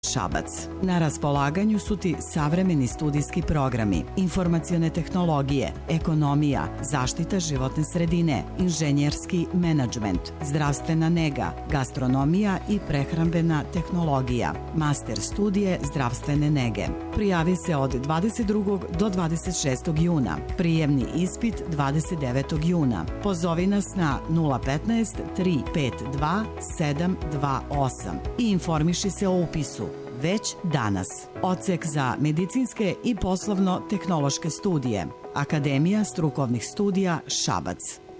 Šabac. Na raspolaganju su ti savremeni studijski programi, informacione tehnologije, ekonomija, zaštita životne sredine, inženjerski menadžment, zdravstvena nega, gastronomija i prehrambena tehnologija, master studije zdravstvene nege. Prijavi se od 22. do 26. juna. Prijemni ispit 29. juna. Pozovi nas na 015 352 728 i informiši se o upisu već danas. Odsek za medicinske i poslovno-tehnološke studije. Akademija strukovnih studija Šabac.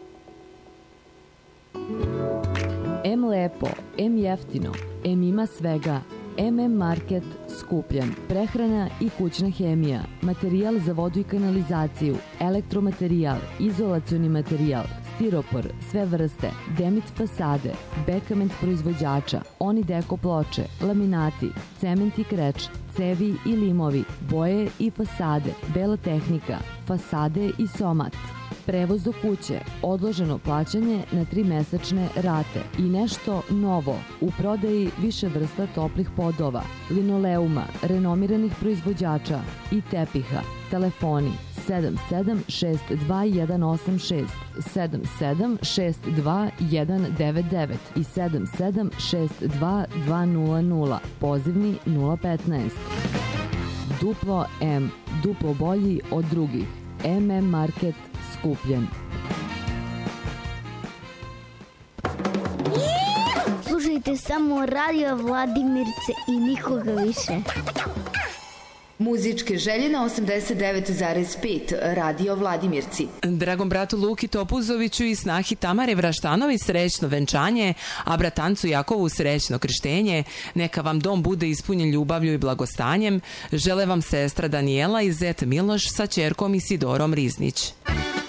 M lepo, M jeftino, M ima svega. MM Market Skupljen. Prehrana i kućna hemija, materijal za vodu i kanalizaciju, elektromaterijal, izolacioni materijal, stiropor, sve vrste, Demit fasade, Bekament proizvođača, Onideko ploče, laminati, cement i kreč, cevi i limovi, boje i fasade, bela tehnika, fasade i somat. Prevoz do kuće, odloženo plaćanje na 3-mesečne rate i nešto novo u prodaji više vrsta toplih podova, linoleuma, renomiranih proizvođača i tepiha. Telefoni 7762 186, 7762 199 i 7762 200, pozivni 015. Duplo M, duplo bolji od drugih. MM Market Skupljen. Slušajte samo Radio Vladimirce i nikoga više. Muzičke želje na 89,5 Radio Vladimirci. Dragom bratu Luki Topuzoviću i snahi Tamare Vraštanović srećno venčanje, a bratancu Jakovu srećno krštenje. Neka vam dom bude ispunjen ljubavlju i blagostanjem. Žele vam sestra Danijela i zet Miloš sa ćerkom Isidorom Riznić.